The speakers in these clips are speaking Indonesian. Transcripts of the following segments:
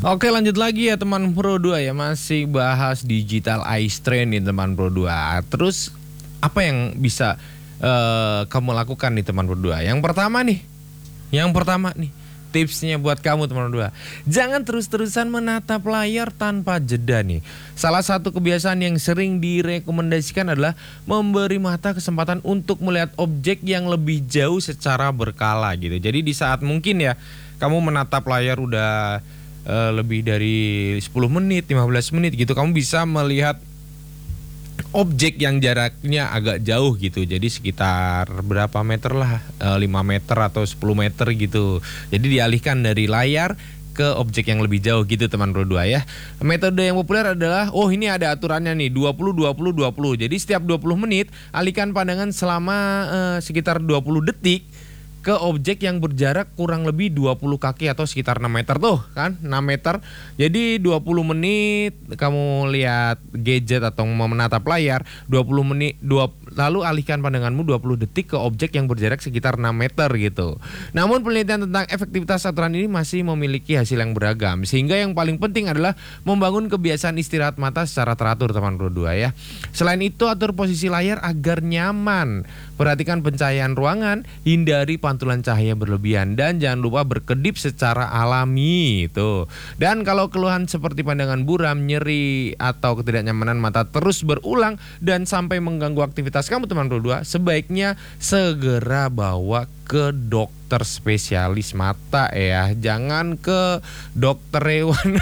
Oke, lanjut lagi ya teman Pro 2 ya. Masih bahas digital eye strain nih teman Pro 2. Terus apa yang bisa kamu lakukan nih teman Pro 2? Yang pertama nih tipsnya buat kamu teman Pro 2. Jangan terus-terusan menatap layar tanpa jeda nih. Salah satu kebiasaan yang sering direkomendasikan adalah memberi mata kesempatan untuk melihat objek yang lebih jauh secara berkala gitu. Jadi di saat mungkin ya kamu menatap layar udah lebih dari 10 menit, 15 menit gitu, kamu bisa melihat objek yang jaraknya agak jauh gitu. Jadi sekitar berapa meter lah, 5 meter atau 10 meter gitu. Jadi dialihkan dari layar ke objek yang lebih jauh gitu teman Pro 2 ya. Metode yang populer adalah ini ada aturannya nih, 20 20 20. Jadi setiap 20 menit alihkan pandangan selama sekitar 20 detik ke objek yang berjarak kurang lebih 20 kaki atau sekitar 6 meter tuh kan, 6 meter. Jadi 20 menit kamu lihat gadget atau mau menatap layar, 20 menit lalu alihkan pandanganmu 20 detik ke objek yang berjarak sekitar 6 meter gitu. Namun penelitian tentang efektivitas aturan ini masih memiliki hasil yang beragam, sehingga yang paling penting adalah membangun kebiasaan istirahat mata secara teratur teman Pro 2 ya. Selain itu, atur posisi layar agar nyaman. Perhatikan pencahayaan ruangan, hindari pantulan cahaya berlebihan, dan jangan lupa berkedip secara alami itu. Dan kalau keluhan seperti pandangan buram, nyeri, atau ketidaknyamanan mata terus berulang dan sampai mengganggu aktivitas kamu teman Pro 2, sebaiknya segera bawa ke dokter spesialis mata ya. Jangan ke dokter hewan.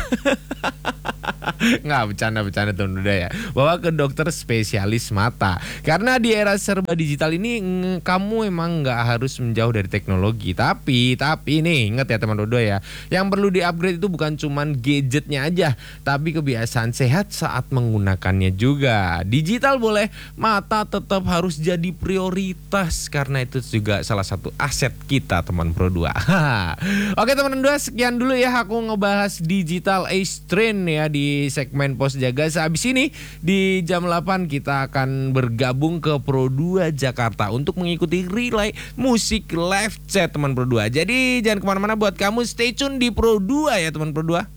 Nggak, bercanda teman Pro 2 ya. Bawa ke dokter spesialis mata. Karena di era serba digital ini kamu emang nggak harus menjauh dari teknologi. Tapi nih ingat ya teman Pro 2 ya. Yang perlu di-upgrade itu bukan cuman gadgetnya aja, tapi kebiasaan sehat saat menggunakannya juga. Digital boleh, mata tetap harus jadi prioritas karena itu juga salah satu aset kita teman Pro 2. Oke teman 2, sekian dulu ya aku ngebahas digital eye strain ya di segmen Pos Jaga. Sehabis ini di jam 8 kita akan bergabung ke Pro 2 Jakarta untuk mengikuti relay musik live chat teman Pro 2. Jadi jangan kemana-mana buat kamu, stay tune di Pro 2 ya teman Pro 2.